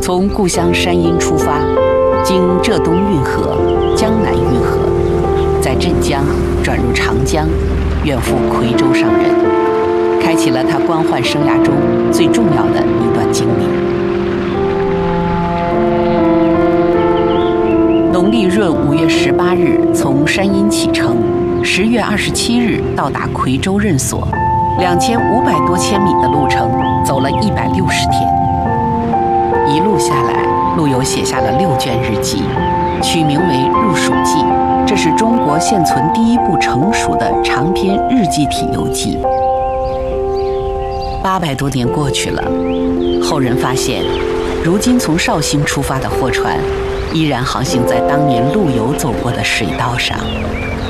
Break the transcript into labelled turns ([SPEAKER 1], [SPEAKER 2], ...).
[SPEAKER 1] 从故乡山阴出发，经浙东运河、江南运河，在镇江转入长江，远赴夔州上任，开启了他官宦生涯中最重要的一段经历。农历闰5月18日从山阴启程，10月27日到达夔州任所，2500多千米的路程，走了160天。一路下来，陆游写下了6卷日记，取名为《入蜀记》，这是中国现存第一部成熟的长篇日记体游记。800多年过去了，后人发现，如今从绍兴出发的货船，依然航行在当年陆游走过的水道上。